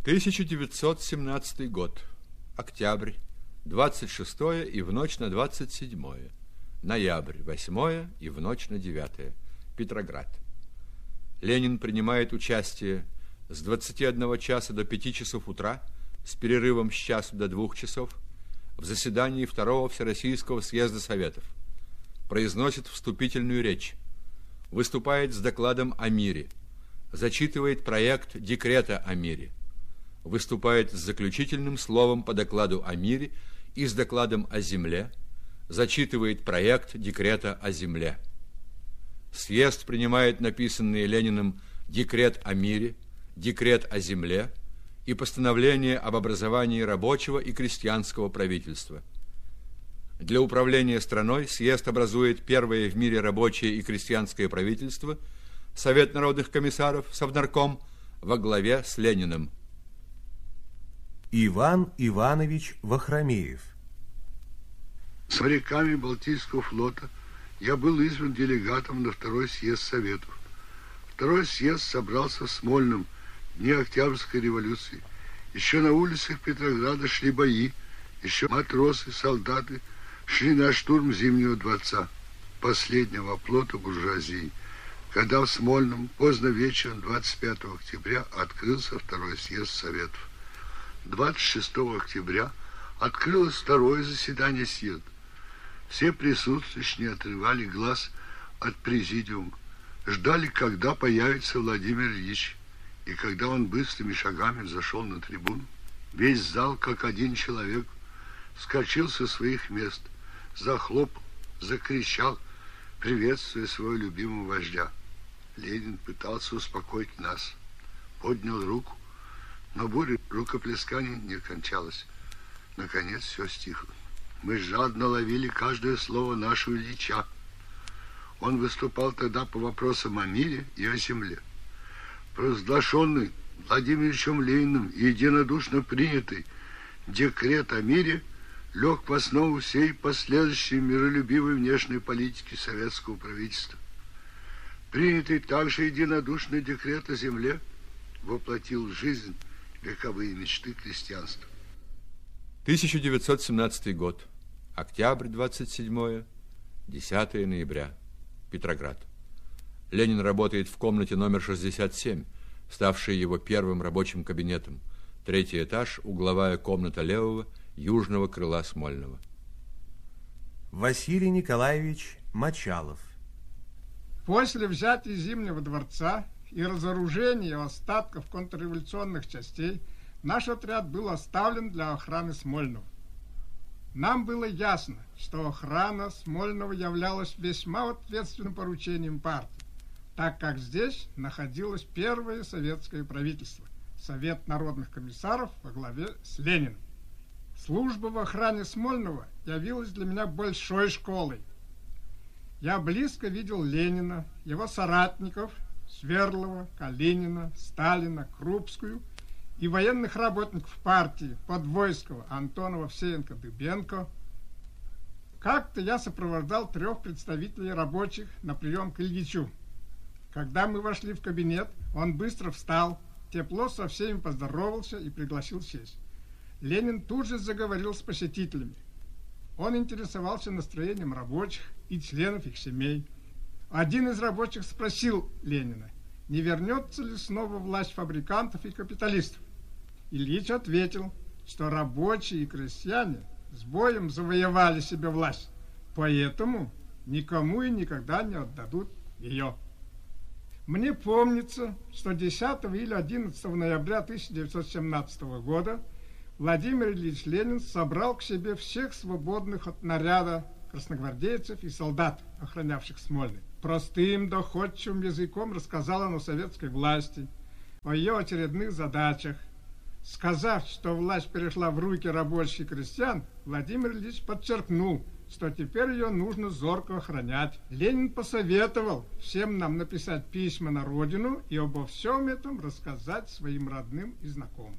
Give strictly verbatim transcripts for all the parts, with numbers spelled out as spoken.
тысяча девятьсот семнадцатый год. Октябрь. двадцать шестое и в ночь на двадцать седьмое. Ноябрь. восьмое и в ночь на девятое. Петроград. Ленин принимает участие с двадцати одного часа до пяти часов утра с перерывом с часу до двух часов в заседании второго Всероссийского съезда Советов. Произносит вступительную речь. Выступает с докладом о мире. Зачитывает проект декрета о мире. Выступает с заключительным словом по докладу о мире и с докладом о земле. Зачитывает проект декрета о земле. Съезд принимает написанные Лениным декрет о мире, декрет о земле и постановление об образовании рабочего и крестьянского правительства. Для управления страной съезд образует первое в мире рабочее и крестьянское правительство, Совет народных комиссаров, Совнарком, во главе с Лениным. Иван Иванович Вахромеев. С моряками Балтийского флота я был избран делегатом на второй съезд Советов. Второй съезд собрался в Смольном в дни Октябрьской революции. Еще на улицах Петрограда шли бои, еще матросы, солдаты шли на штурм Зимнего дворца, последнего оплота буржуазии, когда в Смольном поздно вечером двадцать пятого октября открылся второй съезд Советов. двадцать шестого октября открылось второе заседание съезда. Все присутствующие не отрывали глаз от президиума, ждали, когда появится Владимир Ильич. И когда он быстрыми шагами взошел на трибуну, весь зал, как один человек, вскочил со своих мест, захлопал, закричал, приветствуя своего любимого вождя. Ленин пытался успокоить нас, поднял руку, но буря рукоплесканий не кончалась. Наконец все стихло. Мы жадно ловили каждое слово нашего Ильича. Он выступал тогда по вопросам о мире и о земле. Провозглашенный Владимиром Ильичем Лениным и единодушно принятый декрет о мире лег в основу всей последующей миролюбивой внешней политики советского правительства. Принятый также единодушный декрет о земле воплотил в жизнь вековые мечты крестьянства. тысяча девятьсот семнадцатый год. Октябрь, двадцать седьмое, десятое ноября. Петроград. Ленин работает в комнате номер шестьдесят семь, ставшей его первым рабочим кабинетом. Третий этаж, угловая комната левого, южного крыла Смольного. Василий Николаевич Мочалов. После взятия Зимнего дворца и разоружения остатков контрреволюционных частей наш отряд был оставлен для охраны Смольного. Нам было ясно, что охрана Смольного являлась весьма ответственным поручением партии, так как здесь находилось первое советское правительство, Совет народных комиссаров во главе с Лениным. Служба в охране Смольного явилась для меня большой школой. Я близко видел Ленина, его соратников, Сверлова, Калинина, Сталина, Крупскую и военных работников партии Подвойского, Антонова, Овсеенко, Дыбенко. Как-то я сопровождал трех представителей рабочих на прием к Ильичу. Когда мы вошли в кабинет, он быстро встал, тепло со всеми поздоровался и пригласил сесть. Ленин тут же заговорил с посетителями. Он интересовался настроением рабочих и членов их семей. Один из рабочих спросил Ленина, не вернется ли снова власть фабрикантов и капиталистов. Ильич ответил, что рабочие и крестьяне с боем завоевали себе власть, поэтому никому и никогда не отдадут ее. Мне помнится, что десятого или одиннадцатого ноября тысяча девятьсот семнадцатого года Владимир Ильич Ленин собрал к себе всех свободных от наряда красногвардейцев и солдат, охранявших Смольный. Простым, доходчивым языком рассказал он о советской власти, о ее очередных задачах. Сказав, что власть перешла в руки рабочих и крестьян, Владимир Ильич подчеркнул, что теперь ее нужно зорко охранять. Ленин посоветовал всем нам написать письма на родину и обо всем этом рассказать своим родным и знакомым.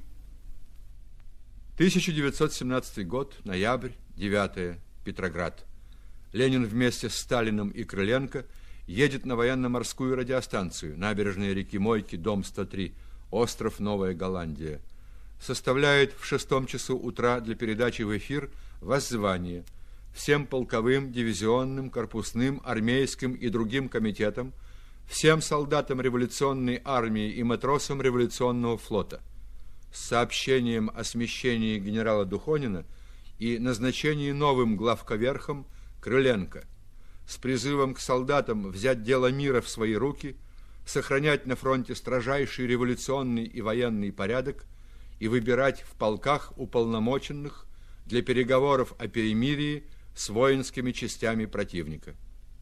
тысяча девятьсот семнадцатый год, ноябрь, девятое, Петроград. Ленин вместе с Сталиным и Крыленко едет на военно-морскую радиостанцию, набережная реки Мойки, дом сто три, остров Новая Голландия. составляет в шестом часу утра для передачи в эфир воззвание всем полковым, дивизионным, корпусным, армейским и другим комитетам, всем солдатам революционной армии и матросам революционного флота с сообщением о смещении генерала Духонина и назначении новым главковерхом Крыленко, с призывом к солдатам взять дело мира в свои руки, сохранять на фронте строжайший революционный и военный порядок и выбирать в полках уполномоченных для переговоров о перемирии с воинскими частями противника.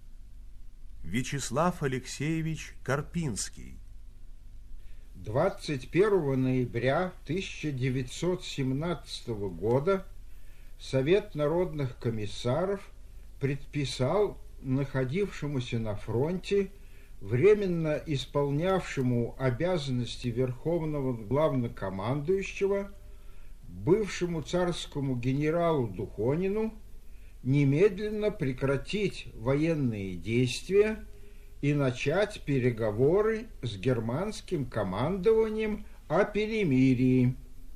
Вячеслав Алексеевич Карпинский. двадцать первого ноября тысяча девятьсот семнадцатого года Совет народных комиссаров предписал находившемуся на фронте, временно исполнявшему обязанности верховного главнокомандующего, бывшему царскому генералу Духонину, немедленно прекратить военные действия и начать переговоры с германским командованием о перемирии.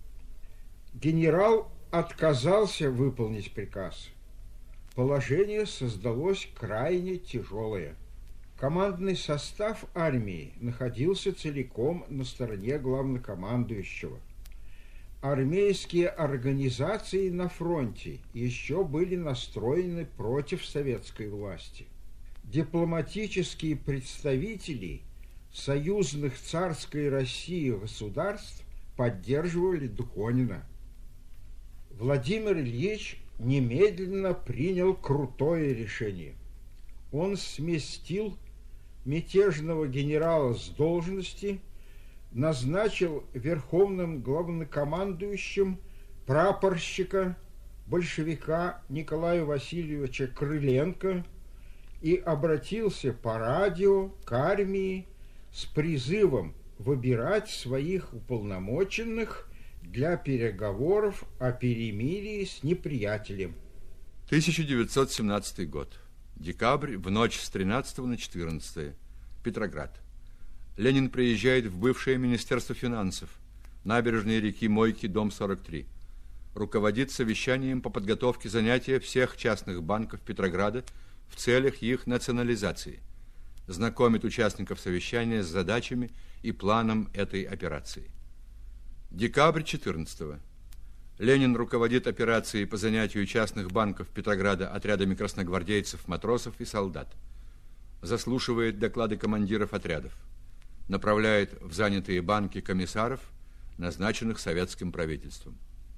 Генерал отказался выполнить приказ. Положение создалось крайне тяжелое. Командный состав армии находился целиком на стороне главнокомандующего. Армейские организации на фронте еще были настроены против советской власти. Дипломатические представители союзных царской России государств поддерживали Духонина. Владимир Ильич немедленно принял крутое решение. Он сместил мятежного генерала с должности, назначил верховным главнокомандующим прапорщика, большевика Николая Васильевича Крыленко и обратился по радио к армии с призывом выбирать своих уполномоченных для переговоров о перемирии с неприятелем. тысяча девятьсот семнадцатый год. Декабрь, в ночь с тринадцатого на четырнадцатое. Петроград. Ленин приезжает в бывшее Министерство финансов, набережные реки Мойки, дом сорок три. Руководит совещанием по подготовке занятия всех частных банков Петрограда в целях их национализации. Знакомит участников совещания с задачами и планом этой операции. Декабрь четырнадцатого. Ленин руководит операцией по занятию частных банков Петрограда отрядами красногвардейцев, матросов и солдат. Заслушивает доклады командиров отрядов. Направляет в занятые банки комиссаров, назначенных советским правительством.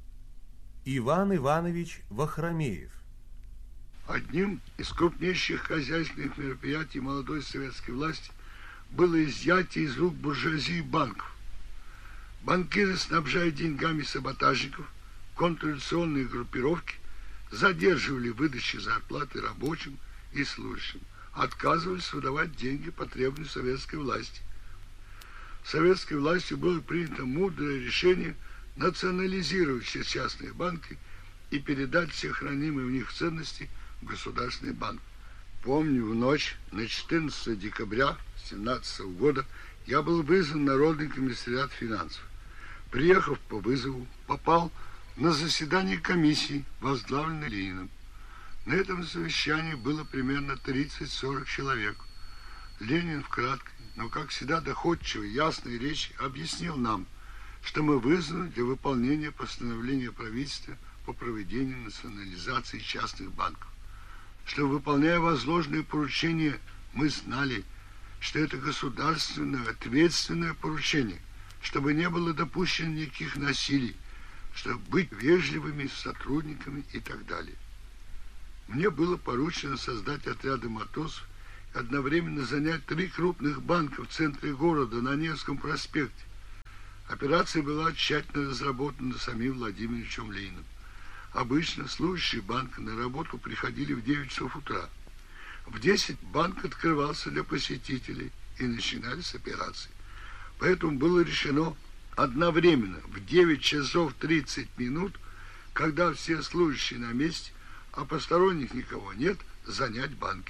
Иван Иванович Вахромеев. Одним из крупнейших хозяйственных мероприятий молодой советской власти было изъятие из рук буржуазии банков. Банкиры, снабжая деньгами саботажников, контрреволюционные группировки задерживали выдачу зарплаты рабочим и служащим, отказывались выдавать деньги по требованию советской власти. Советской властью было принято мудрое решение национализировать все частные банки и передать все хранимые в них ценности в Государственный банк. Помню, в ночь на четырнадцатое декабря семнадцатого года я был вызван в Народный комиссариат финансов. Приехав по вызову, попал на заседание комиссии, возглавленной Лениным. На этом совещании было примерно тридцать-сорок человек. Ленин вкратце, но, как всегда, доходчивой, ясной речи объяснил нам, что мы вызваны для выполнения постановления правительства по проведению национализации частных банков. Что, выполняя возложенные поручения, мы знали, что это государственное ответственное поручение, чтобы не было допущено никаких насилий, чтобы быть вежливыми с сотрудниками и так далее. Мне было поручено создать отряды матросов и одновременно занять три крупных банка в центре города на Невском проспекте. Операция была тщательно разработана самим Владимиром Ильичем Лениным. Обычно служащие банка на работу приходили в девять часов утра. В десять банк открывался для посетителей и начинались операции. Поэтому было решено одновременно в девять часов тридцать минут, когда все служащие на месте, а посторонних никого нет, занять банки.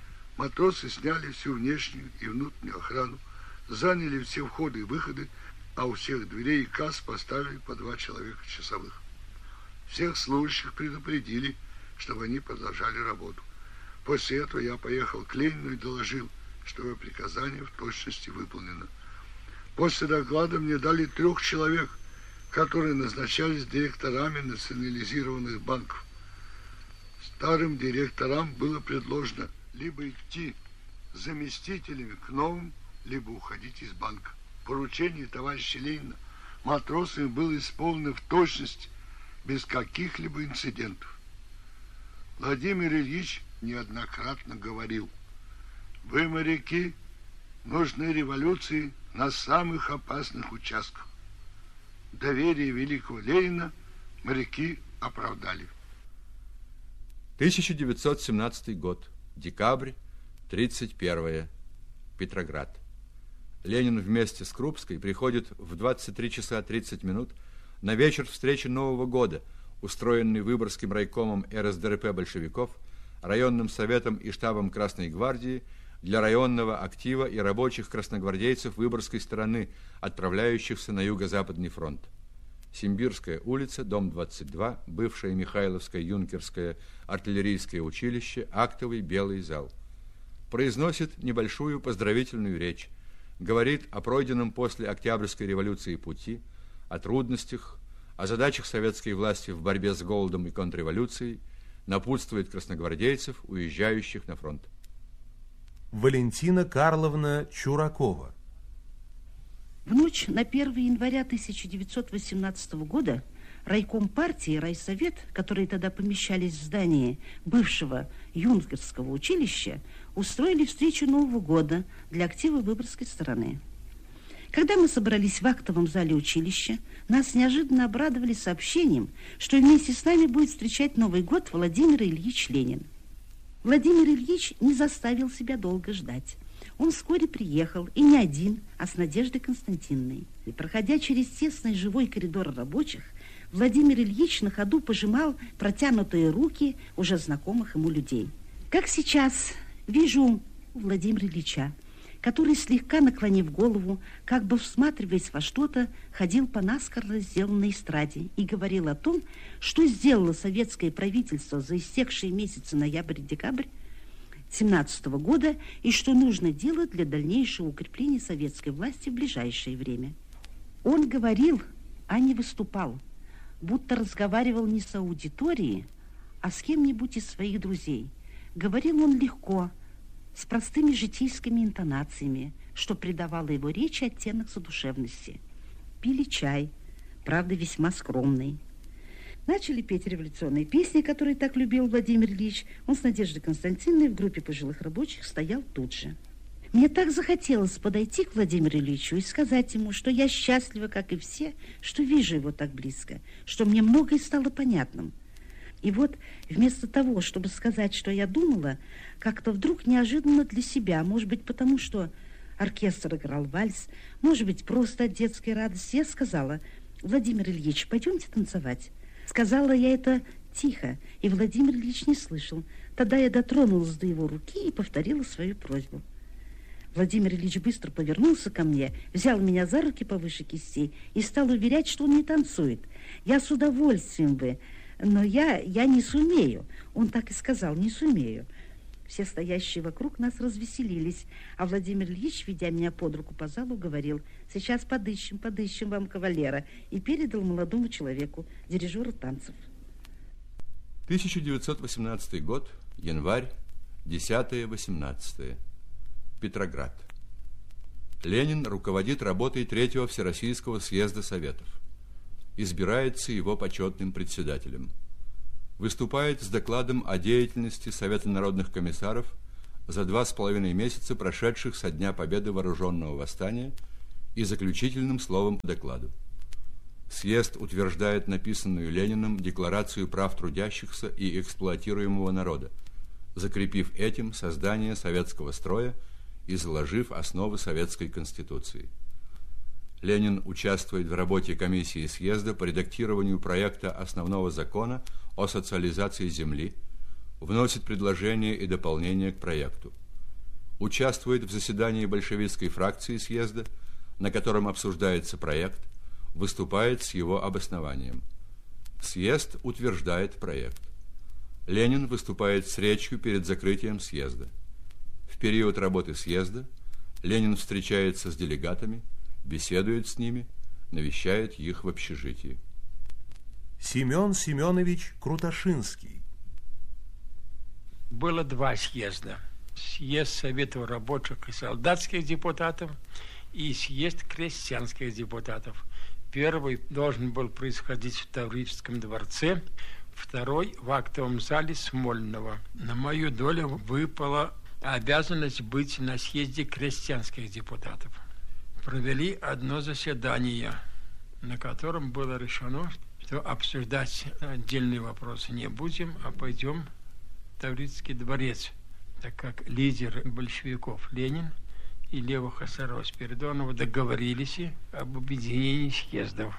Матросы сняли всю внешнюю и внутреннюю охрану, заняли все входы и выходы а у всех дверей и касс поставили по два человека часовых. Всех служащих предупредили, чтобы они продолжали работу. После этого я поехал к Ленину и доложил, что его приказание в точности выполнено. После доклада мне дали трех человек, которые назначались директорами национализированных банков. Старым директорам было предложено либо идти заместителями к новым, либо уходить из банка. Поручение товарища Ленина матросами было исполнено в точности, без каких-либо инцидентов. Владимир Ильич неоднократно говорил: вы, моряки, нужны революции на самых опасных участках. Доверие великого Ленина моряки оправдали. тысяча девятьсот семнадцатый год. Декабрь, тридцать первое. Петроград. Ленин вместе с Крупской приходит в двадцать три часа тридцать минут на вечер встречи Нового года, устроенный Выборгским райкомом эр эс дэ эр пэ большевиков, районным советом и штабом Красной гвардии для районного актива и рабочих красногвардейцев Выборгской стороны, отправляющихся на Юго-Западный фронт. Симбирская улица, дом двадцать два, бывшее Михайловское юнкерское артиллерийское училище, актовый белый зал. Произносит небольшую поздравительную речь, говорит о пройденном после Октябрьской революции пути, о трудностях, о задачах советской власти в борьбе с голодом и контрреволюцией, напутствует красногвардейцев, уезжающих на фронт. Валентина Карловна Чуракова. В ночь на первое января тысяча девятьсот восемнадцатого года райком партии и райсовет, которые тогда помещались в здании бывшего юнкерского училища, устроили встречу Нового года для актива Выборгской стороны. Когда мы собрались в актовом зале училища, нас неожиданно обрадовали сообщением, что вместе с нами будет встречать Новый год Владимир Ильич Ленин. Владимир Ильич не заставил себя долго ждать. Он вскоре приехал, и не один, а с Надеждой Константиновной. И, проходя через тесный живой коридор рабочих, Владимир Ильич на ходу пожимал протянутые руки уже знакомых ему людей. Как сейчас вижу Владимира Ильича, который, слегка наклонив голову, как бы всматриваясь во что-то, ходил по наскоро сделанной эстраде и говорил о том, что сделало советское правительство за истекшие месяцы ноябрь-декабрь семнадцатого года и что нужно делать для дальнейшего укрепления советской власти в ближайшее время. Он говорил, а не выступал, будто разговаривал не с аудиторией, а с кем-нибудь из своих друзей. Говорил он легко, с простыми житейскими интонациями, что придавало его речи оттенок задушевности. Пили чай, правда, весьма скромный. Начали петь революционные песни, которые так любил Владимир Ильич. Он с Надеждой Константиновной в группе пожилых рабочих стоял тут же. Мне так захотелось подойти к Владимиру Ильичу и сказать ему, что я счастлива, как и все, что вижу его так близко, что мне многое стало понятным. И вот вместо того, чтобы сказать, что я думала, как-то вдруг неожиданно для себя, может быть, потому что оркестр играл вальс, может быть, просто от детской радости, я сказала: Владимир Ильич, пойдемте танцевать. Сказала я это тихо, и Владимир Ильич не слышал. Тогда я дотронулась до его руки и повторила свою просьбу. Владимир Ильич быстро повернулся ко мне, взял меня за руки повыше кистей и стал уверять, что он не танцует. Я с удовольствием бы, но я, я не сумею. Он так и сказал: не сумею. Все стоящие вокруг нас развеселились, а Владимир Ильич, ведя меня под руку по залу, говорил: сейчас подыщем, подыщем вам кавалера, и передал молодому человеку, дирижеру танцев. тысяча девятьсот восемнадцатый год, январь, десятое-восемнадцатое. Петроград. Ленин руководит работой Третьего Всероссийского съезда Советов. Избирается его почетным председателем. Выступает с докладом о деятельности Совета народных комиссаров за два с половиной месяца, прошедших со дня победы вооруженного восстания, и заключительным словом по докладу. Съезд утверждает написанную Лениным Декларацию прав трудящихся и эксплуатируемого народа, закрепив этим создание советского строя и заложив основы Советской Конституции. Ленин участвует в работе комиссии съезда по редактированию проекта основного закона о социализации земли, вносит предложения и дополнения к проекту. Участвует в заседании большевистской фракции съезда на котором обсуждается проект, выступает с его обоснованием. Съезд утверждает проект. Ленин выступает с речью перед закрытием съезда. В период работы съезда Ленин встречается с делегатами, беседует с ними, навещает их в общежитии. Семен Семенович Крутошинский. Было два съезда. Съезд Советов рабочих и солдатских депутатов и съезд крестьянских депутатов. Первый должен был происходить в Таврическом дворце, второй в актовом зале Смольного. На мою долю выпала обязанность быть на съезде крестьянских депутатов. Провели одно заседание, на котором было решено, что обсуждать отдельные вопросы не будем, а пойдем в Таврический дворец, так как лидеры большевиков Ленин и Лева Хасарова Спиридонова договорились об объединении съездов.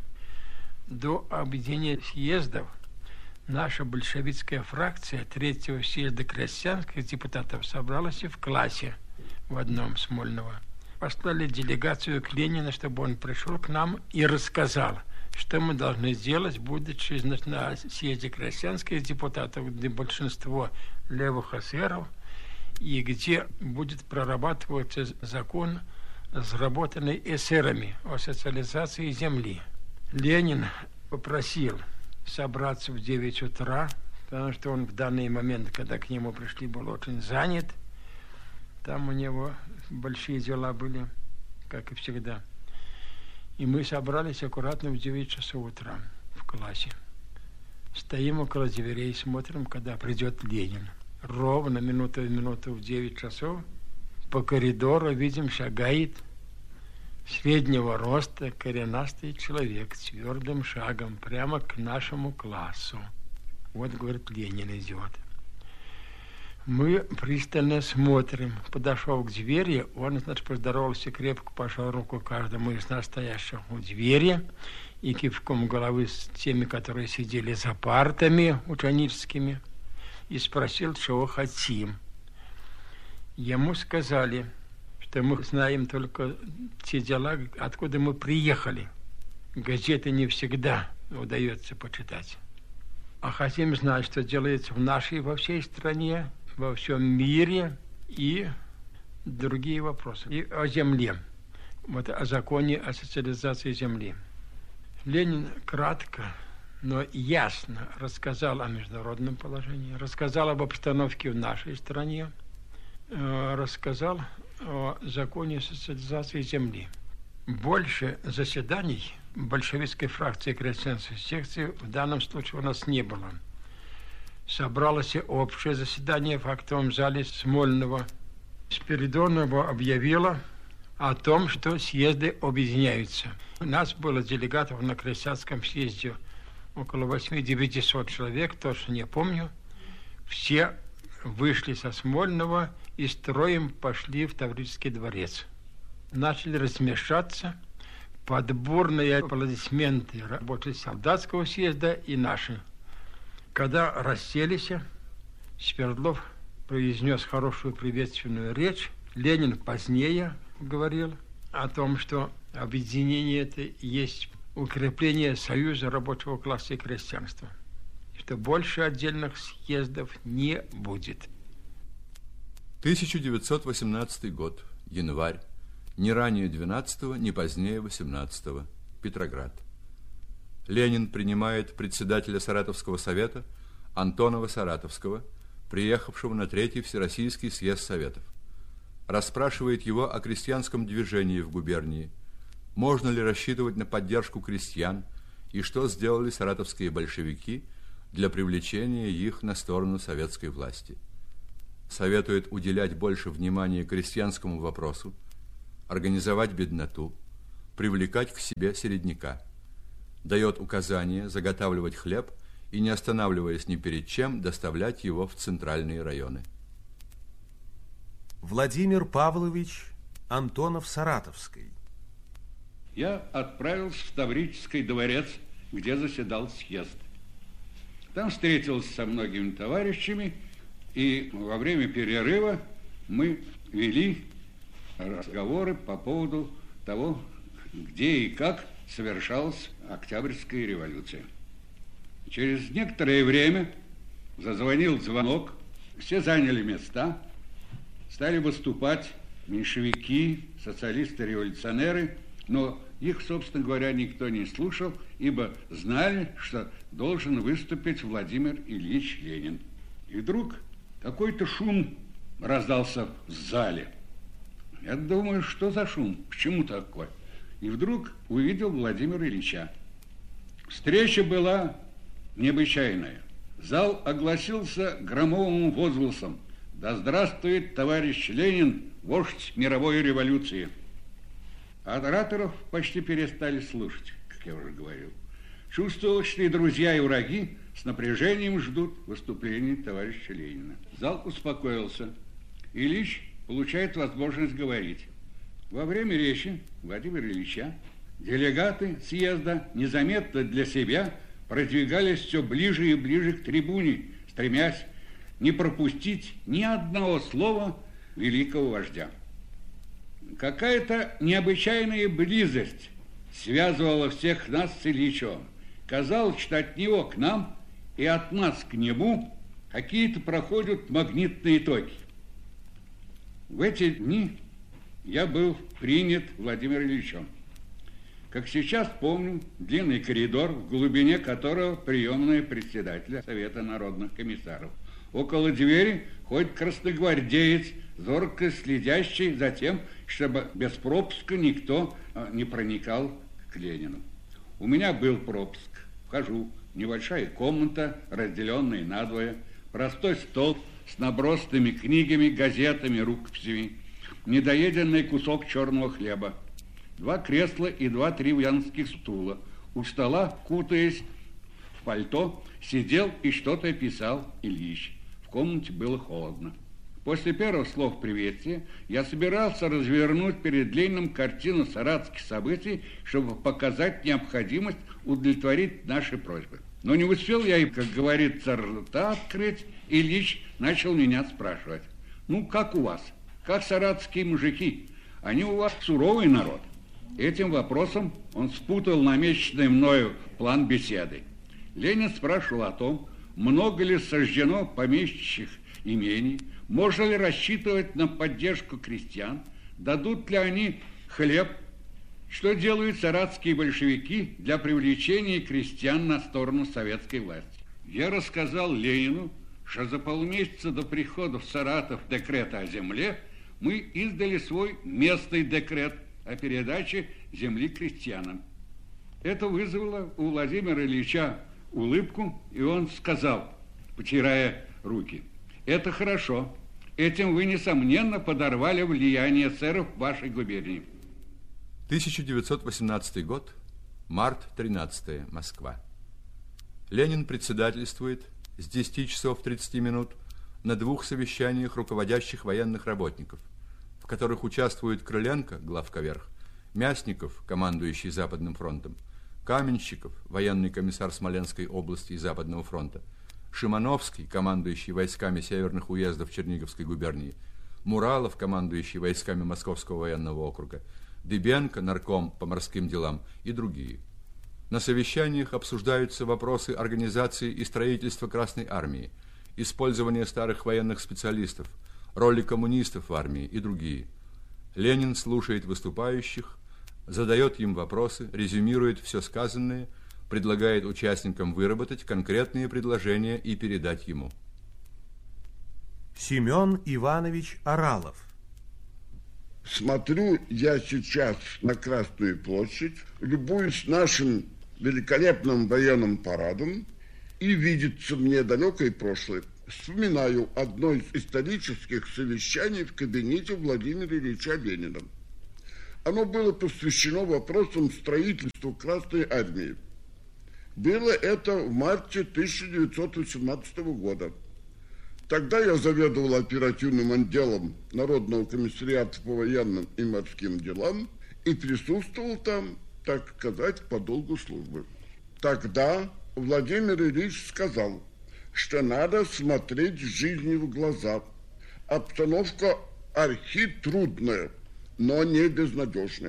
До объединения съездов наша большевистская фракция третьего съезда крестьянских депутатов собралась в классе в одном Смольного. Послали делегацию к Ленину, чтобы он пришел к нам и рассказал, что мы должны сделать, будучи на съезде крестьянских депутатов, где большинство левых эсеров, и где будет прорабатываться закон, разработанный эсерами о социализации земли. Ленин попросил собраться в девять утра, потому что он в данный момент, когда к нему пришли, был очень занят. Там у него большие дела были, как и всегда. И мы собрались аккуратно в девять часов утра в классе. Стоим около дверей, смотрим, когда придет Ленин. Ровно минуту в минуту в девять часов по коридору видим, шагает среднего роста коренастый человек твердым шагом прямо к нашему классу. Вот, говорит, Ленин идет. Мы пристально смотрим. Подошел к двери, он, значит, поздоровался крепко, пожал руку каждому из нас, стоящих у двери, и кивком головы с теми, которые сидели за партами ученическими, и спросил, чего хотим. Ему сказали, что мы знаем только те дела, откуда мы приехали. Газеты не всегда удается почитать. А хотим знать, что делается в нашей, во всей стране, во всем мире и другие вопросы. И о земле. Вот о законе о социализации земли. Ленин кратко, но ясно рассказал о международном положении, рассказал об обстановке в нашей стране, рассказал о законе социализации земли. Больше заседаний большевистской фракции крестьянской секции в данном случае у нас не было. Собралось общее заседание в актовом зале Смольного. Спиридонова объявила о том, что съезды объединяются. У нас было делегатов на крестьянском съезде около восемь-девятьсот человек, точно не помню. Все вышли со Смольного и строем пошли в Таврический дворец. Начали размешаться под бурные аплодисменты рабочих солдатского съезда и наши. Когда расселись, Свердлов произнес хорошую приветственную речь. Ленин позднее говорил о том, что объединение это есть укрепление союза рабочего класса и крестьянства, что больше отдельных съездов не будет. тысяча девятьсот восемнадцатый год, январь, не ранее двенадцатого, не позднее восемнадцатого, Петроград. Ленин принимает председателя Саратовского совета Антонова Саратовского, приехавшего на Третий Всероссийский съезд Советов. Расспрашивает его о крестьянском движении в губернии, можно ли рассчитывать на поддержку крестьян и что сделали саратовские большевики для привлечения их на сторону советской власти. Советует уделять больше внимания крестьянскому вопросу, организовать бедноту, привлекать к себе середняка. Дает указание заготавливать хлеб и, не останавливаясь ни перед чем, доставлять его в центральные районы. Владимир Павлович Антонов-Саратовский. Я отправился в Таврический дворец, где заседал съезд. Там встретился со многими товарищами, и во время перерыва мы вели разговоры по поводу того, где и как совершалась Октябрьская революция. Через некоторое время зазвонил звонок, все заняли места, стали выступать меньшевики, социалисты-революционеры, но их, собственно говоря, никто не слушал, ибо знали, что должен выступить Владимир Ильич Ленин. И вдруг какой-то шум раздался в зале. Я думаю, что за шум, почему такой? И вдруг увидел Владимира Ильича. Встреча была необычайная. Зал огласился громовым возгласом: «Да здравствует товарищ Ленин, вождь мировой революции!» Ораторов почти перестали слушать, как я уже говорил. Чувствовалось, что и друзья, и враги с напряжением ждут выступления товарища Ленина. Зал успокоился. Ильич получает возможность говорить. Во время речи Владимира Ильича делегаты съезда незаметно для себя продвигались все ближе и ближе к трибуне, стремясь не пропустить ни одного слова великого вождя. Какая-то необычайная близость связывала всех нас с Ильичем. Казалось, что от него к нам и от нас к нему какие-то проходят магнитные токи. В эти дни я был принят Владимиром Ильичем. Как сейчас помню, длинный коридор, в глубине которого приемная председателя Совета народных комиссаров. Около двери ходит красногвардеец, зорко следящий за тем, чтобы без пропуска никто не проникал к Ленину. У меня был пропуск. Вхожу. Небольшая комната, разделенная надвое, простой стол с набросанными книгами, газетами, рукописями, недоеденный кусок черного хлеба, два кресла и два-три венских стула. У стола, кутаясь в пальто, сидел и что-то писал Ильич. В комнате было холодно. После первых слов приветствия я собирался развернуть перед Лениным картину саратовских событий, чтобы показать необходимость удовлетворить наши просьбы. Но не успел я, как говорится, рта открыть, Ильич начал меня спрашивать: «Ну, как у вас? Как саратовские мужики? Они у вас суровый народ». Этим вопросом он спутал намеченный мною план беседы. Ленин спрашивал о том, много ли сожжено помещичьих имений, можно ли рассчитывать на поддержку крестьян, дадут ли они хлеб, что делают саратовские большевики для привлечения крестьян на сторону советской власти. Я рассказал Ленину, что за полмесяца до прихода в Саратов декрета о земле мы издали свой местный декрет о передаче земли крестьянам. Это вызвало у Владимира Ильича улыбку, и он сказал, потирая руки: «Это хорошо. Этим вы, несомненно, подорвали влияние эсеров в вашей губернии». тысяча девятьсот восемнадцатый год, март тринадцатое, Москва. Ленин председательствует с десяти часов тридцати минут на двух совещаниях руководящих военных работников, в которых участвуют Крыленко, главковерх, Мясников, командующий Западным фронтом, Каменщиков, военный комиссар Смоленской области и Западного фронта, Шимановский, командующий войсками северных уездов Черниговской губернии, Муралов, командующий войсками Московского военного округа, Дыбенко, нарком по морским делам, и другие. На совещаниях обсуждаются вопросы организации и строительства Красной армии, использования старых военных специалистов, роли коммунистов в армии и другие. Ленин слушает выступающих, задает им вопросы, резюмирует все сказанное, предлагает участникам выработать конкретные предложения и передать ему. Семен Иванович Оралов. Смотрю я сейчас на Красную площадь, любуюсь нашим великолепным военным парадом, и видится мне далекое прошлое. Вспоминаю одно из исторических совещаний в кабинете Владимира Ильича Ленина. Оно было посвящено вопросам строительства Красной армии. Было это в марте тысяча девятьсот восемнадцатого года. Тогда я заведовал оперативным отделом Народного комиссариата по военным и морским делам и присутствовал там, так сказать, по долгу службы. Тогда Владимир Ильич сказал, что надо смотреть жизни в глаза. Обстановка архи трудная, но не безнадежная.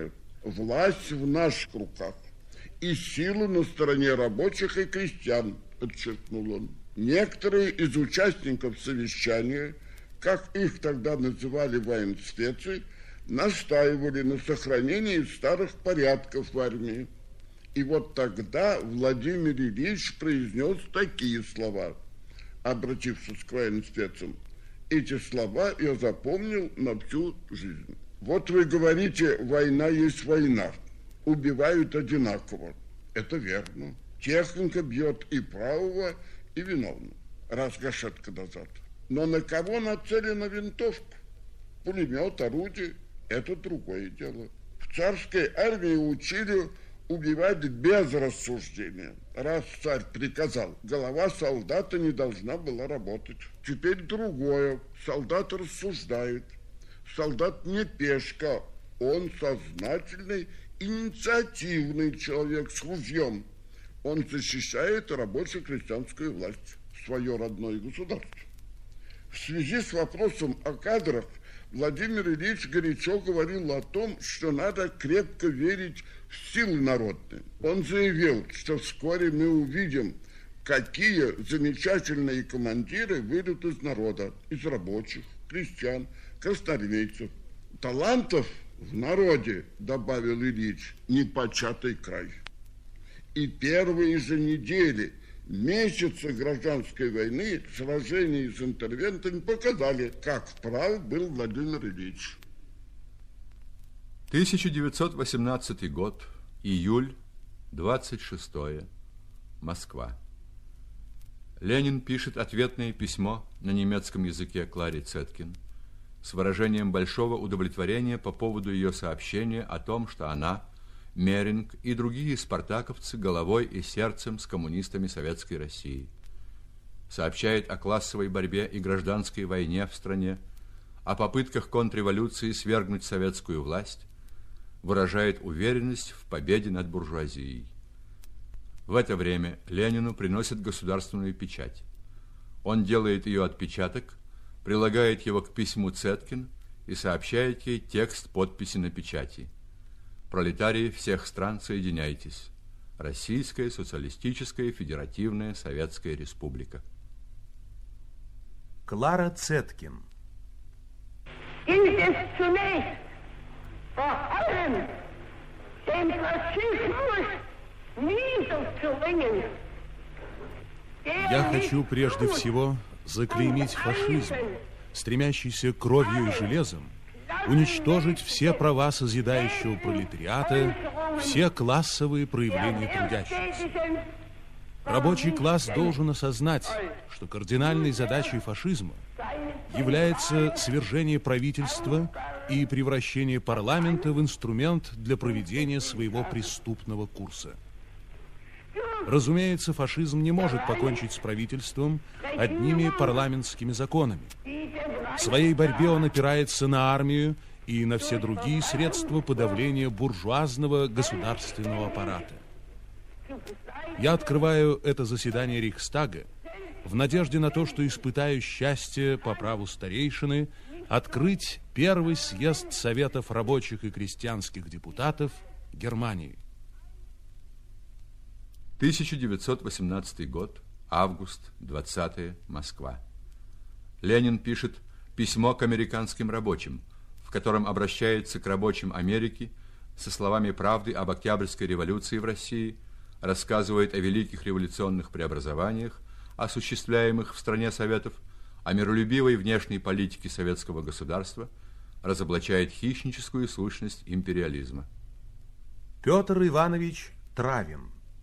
власть в наших руках, и силы на стороне рабочих и крестьян, подчеркнул он. Некоторые из участников совещания, как их тогда называли военспецы, настаивали на сохранении старых порядков в армии. И вот тогда Владимир Ильич произнес такие слова, обратившись к военспецам. Эти слова я запомнил на всю жизнь. Вот вы говорите, война есть война, убивают одинаково. Это верно. Техника бьет и правого, и виновного. Раз гашетка назад. Но на кого нацелена винтовка? Пулемет, орудие – это другое дело. В царской армии учили убивать без рассуждения. Раз царь приказал, голова солдата не должна была работать. Теперь другое. Солдат рассуждает. Солдат не пешка, он сознательный, инициативный человек с ружьем. Он защищает рабоче-крестьянскую власть, свое родное государство. В связи с вопросом о кадрах Владимир Ильич горячо говорил о том, что надо крепко верить в силы народные. Он заявил, что вскоре мы увидим, какие замечательные командиры выйдут из народа, из рабочих, крестьян, красноармейцев. Талантов в народе, добавил Ильич, непочатый край. И первые же недели, месяцы гражданской войны, сражений с интервентами показали, как прав был Владимир Ильич. тысяча девятьсот восемнадцатый год, июль, двадцать шестое, Москва. Ленин пишет ответное письмо на немецком языке Кларе Цеткин с выражением большого удовлетворения по поводу ее сообщения о том, что она, Меринг и другие спартаковцы головой и сердцем с коммунистами Советской России. Сообщает о классовой борьбе и гражданской войне в стране, о попытках контрреволюции свергнуть советскую власть, выражает уверенность в победе над буржуазией. В это время Ленину приносят государственную печать. Он делает ее отпечаток, прилагает его к письму Цеткин и сообщает ей текст подписи на печати. Пролетарии всех стран, соединяйтесь. Российская социалистическая федеративная Советская Республика. Клара Цеткин. Я хочу прежде всего заклеймить фашизм, стремящийся кровью и железом уничтожить все права созидающего пролетариата, все классовые проявления трудящихся. Рабочий класс должен осознать, что кардинальной задачей фашизма является свержение правительства и превращение парламента в инструмент для проведения своего преступного курса. Разумеется, фашизм не может покончить с правительством одними парламентскими законами. В своей борьбе он опирается на армию и на все другие средства подавления буржуазного государственного аппарата. Я открываю это заседание Рейхстага в надежде на то, что испытаю счастье по праву старейшины открыть первый съезд Советов рабочих и крестьянских депутатов Германии. тысяча девятьсот восемнадцатый год, август, двадцатое, Москва. Ленин пишет письмо к американским рабочим, в котором обращается к рабочим Америки со словами правды об Октябрьской революции в России, рассказывает о великих революционных преобразованиях, осуществляемых в стране Советов, о миролюбивой внешней политике советского государства, разоблачает хищническую сущность империализма. Петр Иванович Травин.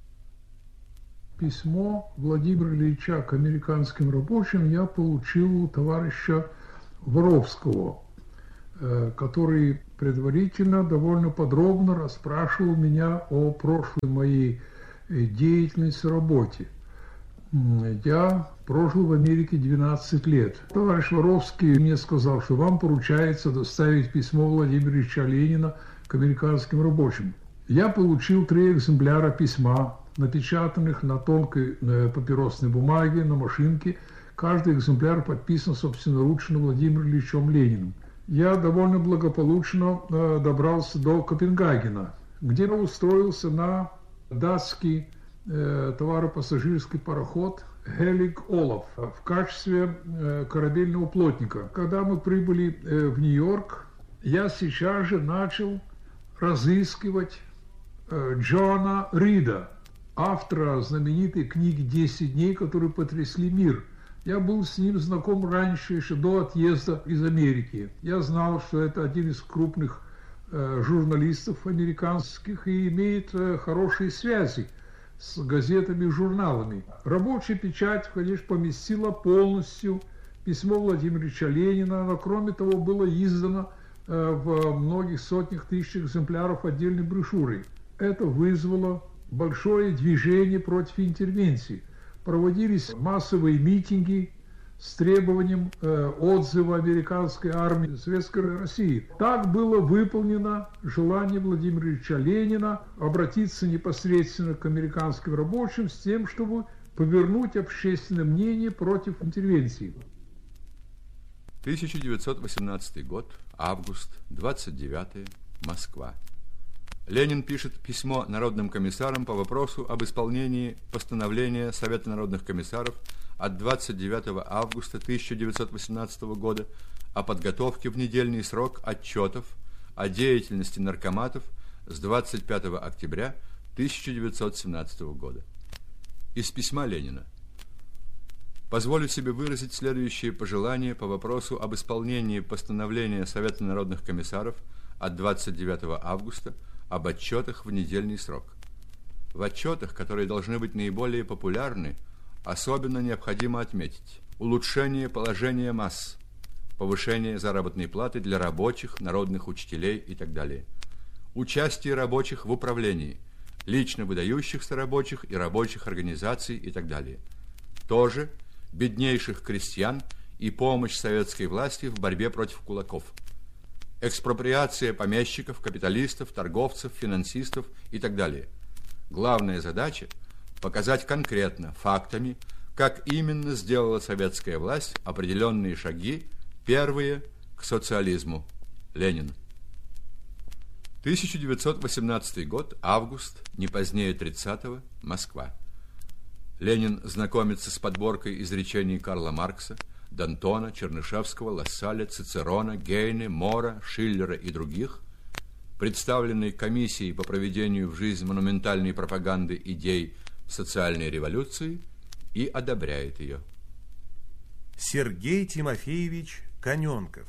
Письмо Владимира Ильича к американским рабочим я получил у товарища Воровского, который предварительно довольно подробно расспрашивал меня о прошлой моей деятельности, работе. Я прожил в Америке двенадцать лет. Товарищ Воровский мне сказал, что вам поручается доставить письмо Владимира Ильича Ленина к американским рабочим. Я получил три экземпляра письма, напечатанных на тонкой папиросной бумаге, на машинке. Каждый экземпляр подписан собственноручно Владимиром Ильичем Лениным. я довольно благополучно э, добрался до Копенгагена, где устроился на датский э, товаропассажирский пароход Хелиг Олаф в качестве э, корабельного плотника. Когда мы прибыли э, в Нью-Йорк, я сейчас же начал разыскивать э, Джона Рида, автора знаменитой книги «Десять дней, которые потрясли мир». Я был с ним знаком раньше, еще до отъезда из Америки. Я знал, что это один из крупных э, журналистов американских и имеет э, хорошие связи с газетами и журналами. Рабочая печать, конечно, поместила полностью письмо Владимира Ильича Ленина, но кроме того было издано э, в многих сотнях тысяч экземпляров отдельной брошюры. Это вызвало большое движение против интервенции. Проводились массовые митинги с требованием э, отзыва американской армии Советской России. Так было выполнено желание Владимира Ильича Ленина обратиться непосредственно к американским рабочим с тем, чтобы повернуть общественное мнение против интервенции. тысяча девятьсот восемнадцатый год, август, двадцать девятое, Москва. Ленин пишет письмо народным комиссарам по вопросу об исполнении постановления Совета народных комиссаров от двадцать девятого августа тысяча девятьсот восемнадцатого года о подготовке в недельный срок отчетов о деятельности наркоматов с двадцать пятого октября тысяча девятьсот семнадцатого года. Из письма Ленина. Позволю себе выразить следующие пожелания по вопросу об исполнении постановления Совета народных комиссаров от двадцать девятого августа об отчетах в недельный срок. В отчетах, которые должны быть наиболее популярны, особенно необходимо отметить улучшение положения масс, повышение заработной платы для рабочих, народных учителей и так далее, участие рабочих в управлении, лично выдающихся рабочих и рабочих организаций и так далее, тоже беднейших крестьян и помощь советской власти в борьбе против кулаков, экспроприация помещиков, капиталистов, торговцев, финансистов и так далее. Главная задача – показать конкретно, фактами, как именно сделала советская власть определенные шаги, первые к социализму. Ленин. тысяча девятьсот восемнадцатый год, август, не позднее тридцатого, Москва. Ленин знакомится с подборкой изречений Карла Маркса, Д'Антона, Чернышевского, Лассаля, Цицерона, Гейне, Мора, Шиллера и других, представленной комиссией по проведению в жизнь монументальной пропаганды идей социальной революции, и одобряет ее. Сергей Тимофеевич Каненков.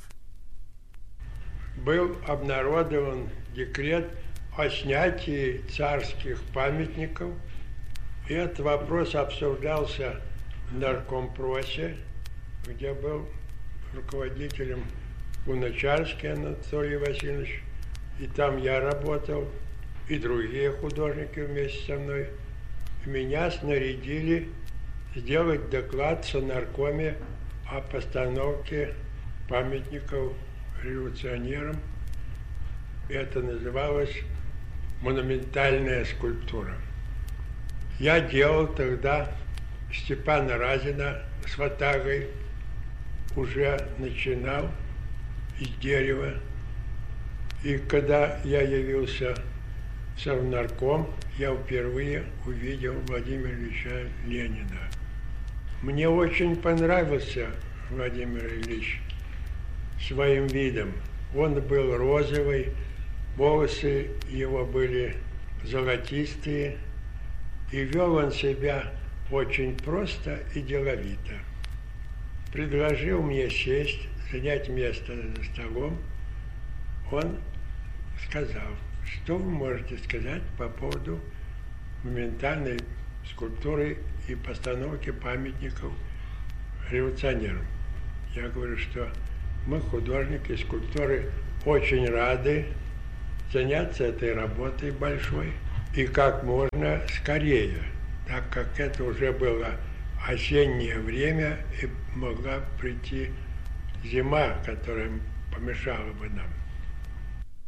Был обнародован декрет о снятии царских памятников, и этот вопрос обсуждался в наркомпросе, где был руководителем Луначарский Анатолий Васильевич, и там я работал, и другие художники вместе со мной. И меня снарядили сделать доклад в Сонаркоме о постановке памятников революционерам. Это называлось монументальная скульптура. Я делал тогда Степана Разина с ватагой, уже начинал из дерева. И когда я явился в Совнарком, я впервые увидел Владимира Ильича Ленина. Мне очень понравился Владимир Ильич своим видом. Он был розовый, волосы его были золотистые, и вел он себя очень просто и деловито. Предложил мне сесть, занять место за столом. Он сказал, что вы можете сказать по поводу моментальной скульптуры и постановки памятников революционерам. Я говорю, что мы, художники скульпторы, очень рады заняться этой работой большой и как можно скорее, так как это уже было осеннее время и могла прийти зима, которая помешала бы нам.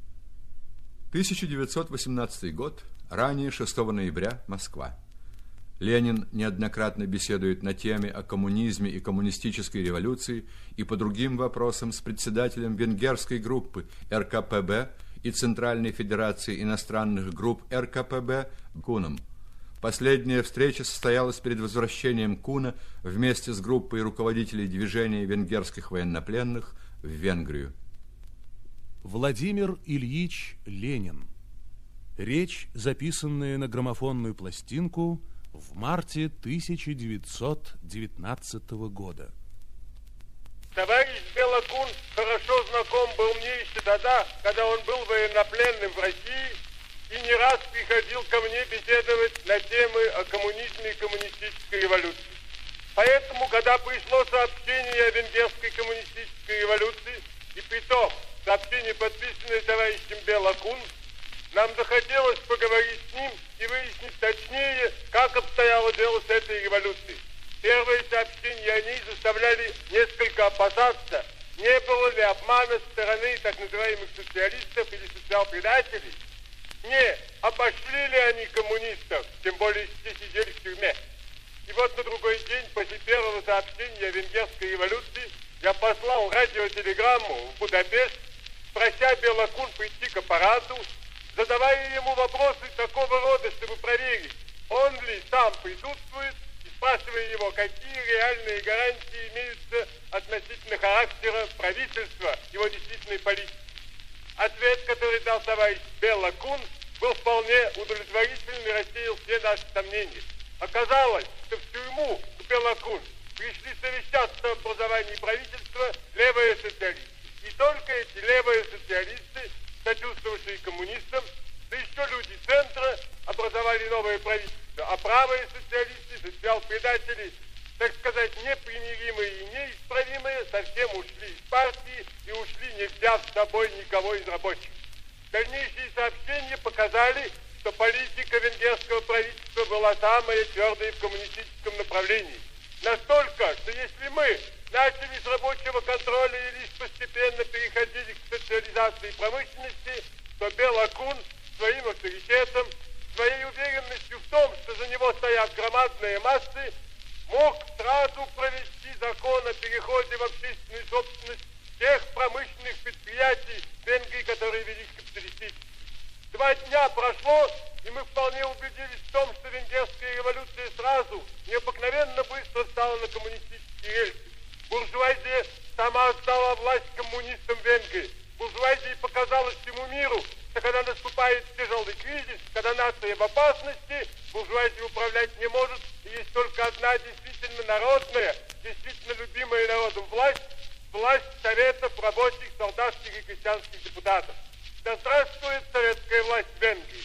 тысяча девятьсот восемнадцатый год, ранее шестого ноября, Москва. Ленин неоднократно беседует на теме о коммунизме и коммунистической революции и по другим вопросам с председателем венгерской группы эр ка пэ бэ и Центральной Федерации иностранных групп эр ка пэ бэ Куном. Последняя встреча состоялась перед возвращением Куна вместе с группой руководителей движения венгерских военнопленных в Венгрию. Владимир Ильич Ленин. Речь, записанная на граммофонную пластинку в марте тысяча девятьсот девятнадцатого года. Товарищ Белокун хорошо знаком был мне еще тогда, когда он был военнопленным в России и не раз приходил ко мне беседовать на темы о коммунизме и коммунистической революции. Поэтому, когда пришло сообщение о венгерской коммунистической революции, и при том сообщение, подписанное товарищем Белокун, нам захотелось поговорить с ним и выяснить точнее, как обстояло дело с этой революцией. Первые сообщения о ней заставляли несколько опасаться, не было ли обмана со стороны так называемых социалистов или социал-предателей. Не, обошли ли они коммунистов, тем более все сидели в тюрьме. И вот на другой день после первого сообщения о венгерской революции я послал радиотелеграмму в Будапешт, прося Белокун прийти к аппарату, задавая ему вопросы такого рода, чтобы проверить, он ли сам присутствует, и спрашивая его, какие реальные гарантии имеются относительно характера правительства, его действительной политики. Ответ, который дал товарищ Белокун, был вполне удовлетворительный и рассеял все наши сомнения. Оказалось, что в тюрьму к Белокун пришли совещаться об образовании правительства левые социалисты. И только эти левые социалисты, сочувствовавшие коммунистам, да еще люди центра, образовали новое правительство. А правые социалисты, социал-предатели, так сказать, непримиримые и неисправимые, совсем ушли из партии и ушли, не взяв с собой никого из рабочих. Дальнейшие сообщения показали, что политика венгерского правительства была самая твердая в коммунистическом направлении. Настолько, что если мы начали с рабочего контроля и лишь постепенно переходили к социализации промышленности, то Белокун своим авторитетом, своей уверенностью в том, что за него стоят громадные массы, мог сразу провести закон о переходе в общественную собственность тех промышленных предприятий в Венгрии, которые велись капиталистически. Два дня прошло, и мы вполне убедились в том, что венгерская революция сразу, необыкновенно быстро стала на коммунистические рельсы. Буржуазия сама отдала власть коммунистам в Венгрии. Буржуазии показалось всему миру, что когда наступает тяжелый кризис, когда нация в опасности, буржуазия управлять не может, и есть только одна действительно народная, действительно любимая народом власть, власть советов рабочих, солдатских и крестьянских депутатов. Да здравствует советская власть в Венгрии!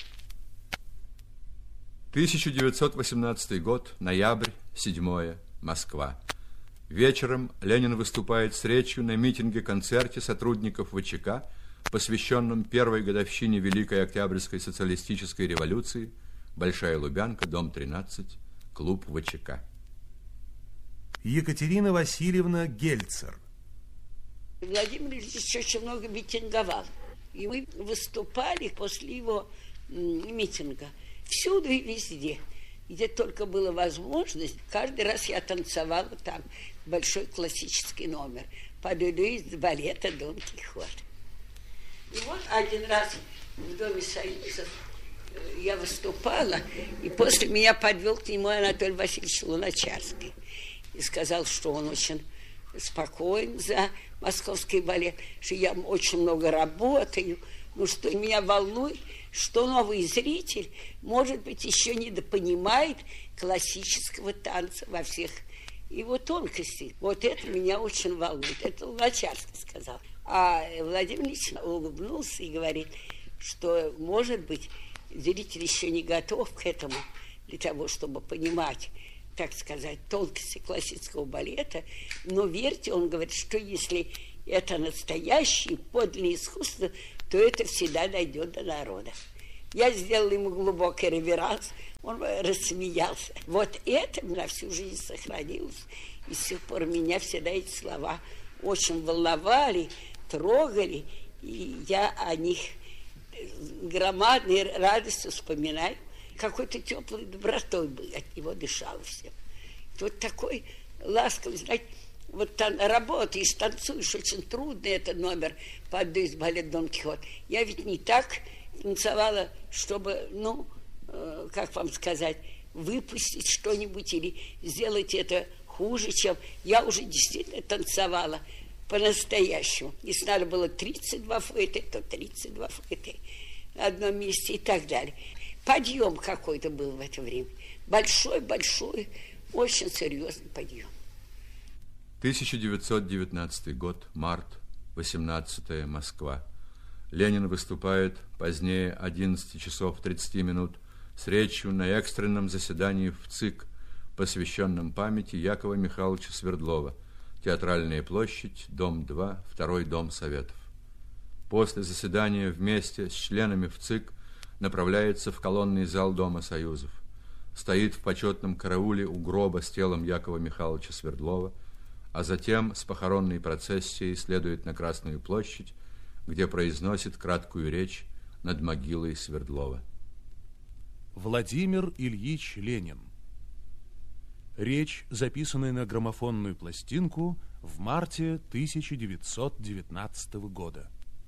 тысяча девятьсот восемнадцатый год, ноябрь, седьмое, Москва. Вечером Ленин выступает с речью на митинге-концерте сотрудников вэ че ка, посвященном первой годовщине Великой Октябрьской социалистической революции, Большая Лубянка, дом тринадцать, клуб вэ че ка. Екатерина Васильевна Гельцер. Владимир Ильич очень много митинговал. И мы выступали после его митинга всюду и везде. Где только была возможность, каждый раз я танцевала там большой классический номер. Победу из балета Дон Кихот. И вот один раз в Доме Союзов я выступала, и после меня подвел к нему Анатолий Васильевич Луначарский. И сказал, что он очень спокоен за московский балет, что я очень много работаю, но что меня волнует, что новый зритель, может быть, еще недопонимает классического танца во всех его тонкостях. Вот это меня очень волнует. Это Луначарский сказал. А Владимир Ильич улыбнулся и говорит, что, может быть, зритель еще не готов к этому для того, чтобы понимать, так сказать, тонкости классического балета, но верьте, он говорит, что если это настоящее, подлинное искусство, то это всегда дойдет до народа. Я сделала ему глубокий реверанс, он рассмеялся. Вот это на всю жизнь сохранилось, и с тех пор меня всегда эти слова очень волновали, трогали, и я о них громадной радостью вспоминаю какой-то теплой добротой был, от него дышало все. Вот такой ласковый, знаете, вот там работаешь, танцуешь, очень трудный этот номер по одной из балет Дон Кихот. Я ведь не так танцевала, чтобы, ну, э, как вам сказать, выпустить что-нибудь или сделать это хуже, чем я уже действительно танцевала по-настоящему. Если надо было тридцать два флейта, то тридцать два флейта на одном месте и так далее. Подъем какой-то был в это время. Большой-большой, очень серьезный подъем. тысяча девятьсот девятнадцатый год, март, восемнадцатое, Москва. Ленин выступает позднее одиннадцати часов тридцати минут с речью на экстренном заседании в ЦИК, посвященном памяти Якова Михайловича Свердлова, Театральная площадь, дом два, второй дом Советов. После заседания вместе с членами в ЦИК направляется в колонный зал Дома Союзов. Стоит в почетном карауле у гроба с телом Якова Михайловича Свердлова, а затем с похоронной процессией следует на Красную площадь, где произносит краткую речь над могилой Свердлова. Владимир Ильич Ленин. Речь, записанная на граммофонную пластинку в марте тысяча девятьсот девятнадцатого года.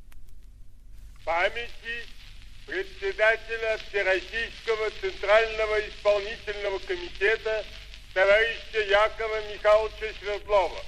Памяти председателя Всероссийского Центрального исполнительного комитета товарища Якова Михайловича Свердлова.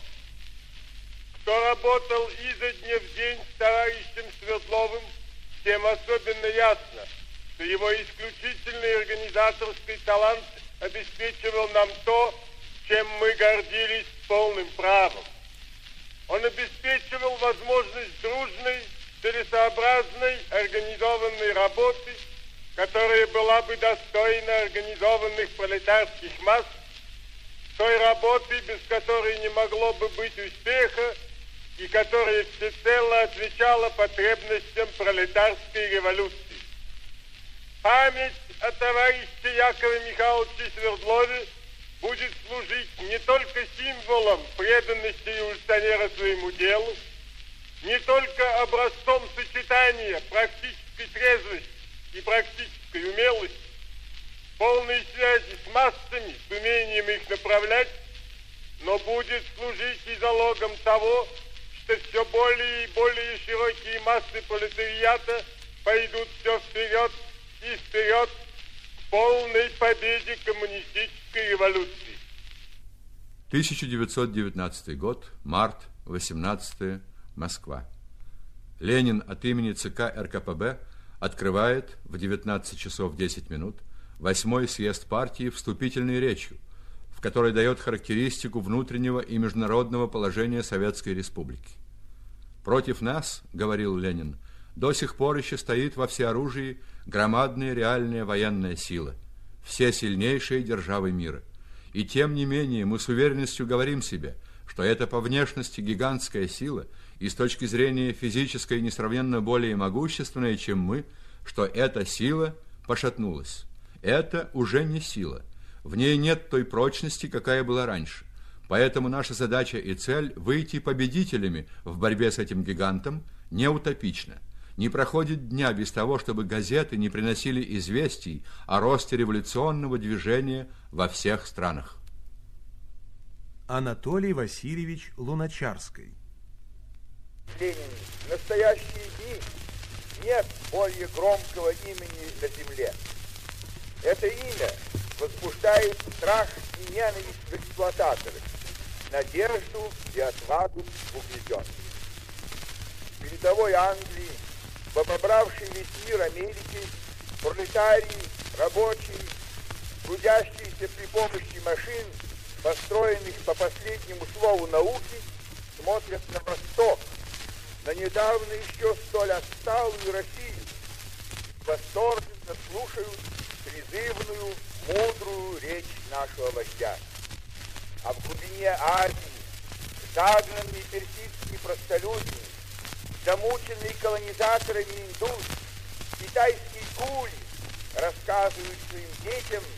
Кто работал изо дня в день с товарищем Свердловым, тем особенно ясно, что его исключительный организаторский талант обеспечивал нам то, чем мы гордились полным правом. Он обеспечивал возможность дружной, целесообразной, организованной работы, которая была бы достойна организованных пролетарских масс, той работы, без которой не могло бы быть успеха, и которая всецело отвечала потребностям пролетарской революции. Память о товарище Якове Михайловиче Свердлове будет служить не только символом преданности революционера своему делу, не только образцом сочетания практической трезвости и практической умелости, полной связи с массами, с умением их направлять, но будет служить и залогом того, что все более и более широкие массы пролетариата пойдут все вперед и вперед к полной победе коммунистической революции. тысяча девятьсот девятнадцатый год, март, восемнадцатое, Москва. Ленин от имени ЦК эр ка пэ бэ открывает в девятнадцать часов десять минут восьмой съезд партии вступительной речью, в которой дает характеристику внутреннего и международного положения Советской Республики. «Против нас, — говорил Ленин, — до сих пор еще стоит во всеоружии громадная реальная военная сила, все сильнейшие державы мира. И тем не менее мы с уверенностью говорим себе, что это по внешности гигантская сила и с точки зрения физической несравненно более могущественная, чем мы, что эта сила пошатнулась. Это уже не сила. В ней нет той прочности, какая была раньше. Поэтому наша задача и цель – выйти победителями в борьбе с этим гигантом – не утопична. Не проходит дня без того, чтобы газеты не приносили известий о росте революционного движения во всех странах. Анатолий Васильевич Луначарский. Ленин, в настоящие дни нет более громкого имени на земле. Это имя возбуждает страх и ненависть в эксплуататорах, надежду и отвагу в угнетенных. В передовой Англии, в обобравшей весь мир Америки, пролетарии, рабочие, трудящиеся при помощи машин, построенных по последнему слову науки, смотрят на восток, на недавно еще столь отсталую Россию, и восторженно слушают призывную, мудрую речь нашего вождя. А в глубине Азии, загнанные персидские простолюдины, замученные колонизаторами индус, китайские кули рассказывают своим детям